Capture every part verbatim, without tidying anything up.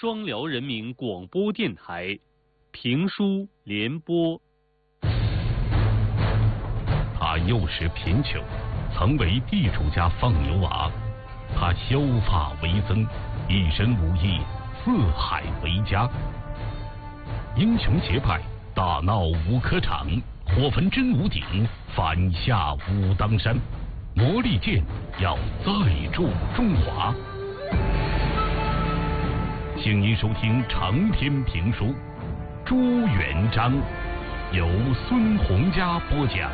双辽人民广播电台评书联播。 他幼时贫穷，曾为地主家放牛娃。他削发为僧，一身武艺，四海为家。英雄结拜，大闹五科场，火焚真武鼎，反下武当山。魔力剑要再铸中华。请您收听长篇评书《朱元璋》，由孙洪佳播讲。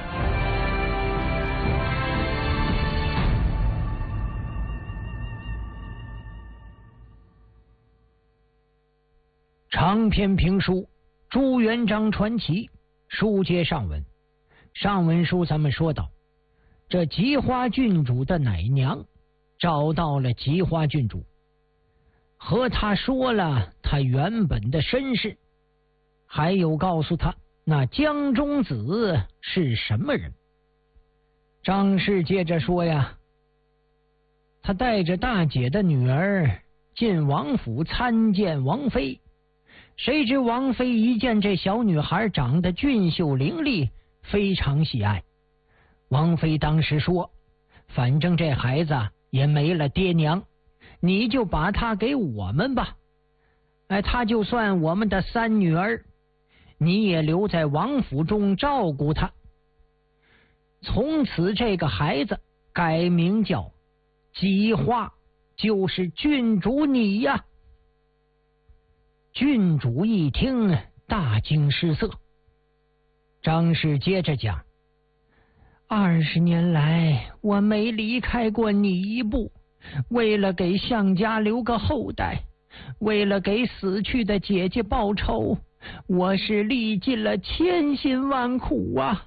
长篇评书《朱元璋传奇》，书接上文。上文书咱们说到，这吉花郡主的奶娘找到了吉花郡主，和他说了他原本的身世，还有告诉他那江中子是什么人。张氏接着说呀，他带着大姐的女儿进王府参见王妃，谁知王妃一见这小女孩长得俊秀伶俐，非常喜爱。王妃当时说，反正这孩子也没了爹娘，你就把她给我们吧，哎，她就算我们的三女儿，你也留在王府中照顾她。从此这个孩子改名叫吉花，就是郡主你呀。郡主一听大惊失色。张氏接着讲，二十年来我没离开过你一步，为了给项家留个后代，为了给死去的姐姐报仇，我是历尽了千辛万苦啊。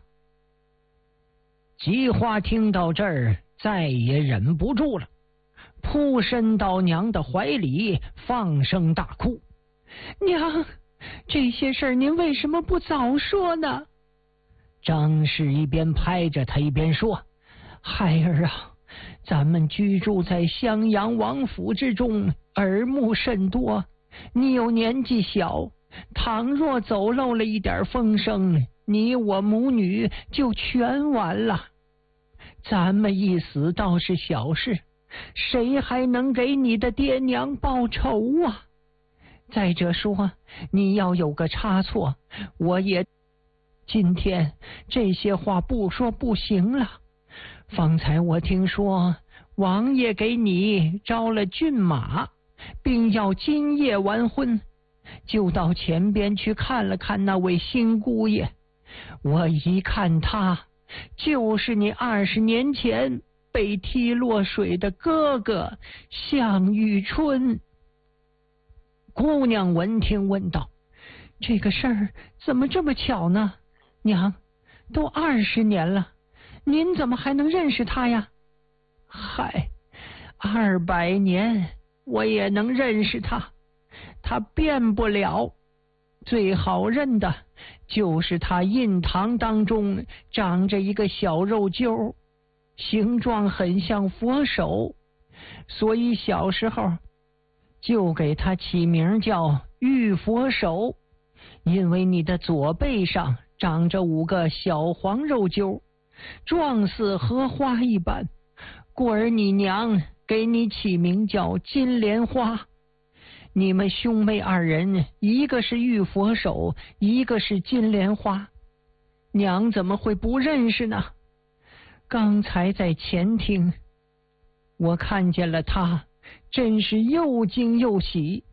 吉花听到这儿再也忍不住了，扑身到娘的怀里，放声大哭。娘，这些事儿您为什么不早说呢？张氏一边拍着他一边说，孩儿啊，咱们居住在襄阳王府之中，耳目甚多，你又年纪小，倘若走漏了一点风声，你我母女就全完了。咱们一死倒是小事，谁还能给你的爹娘报仇啊？再者说，你要有个差错，我也今天这些话不说不行了。方才我听说王爷给你招了骏马，并要今夜完婚，就到前边去看了看那位新姑爷。我一看他，就是你二十年前被踢落水的哥哥项羽春。姑娘闻听问道，这个事儿怎么这么巧呢？娘，都二十年了，您怎么还能认识他呀？嗨，二百年我也能认识他，他变不了。最好认的就是他印堂当中长着一个小肉揪，形状很像佛手，所以小时候就给他起名叫玉佛手，因为你的左背上长着五个小黄肉揪，状似荷花一般，故而你娘给你起名叫金莲花。你们兄妹二人，一个是玉佛手，一个是金莲花，娘怎么会不认识呢？刚才在前厅，我看见了他，真是又惊又喜。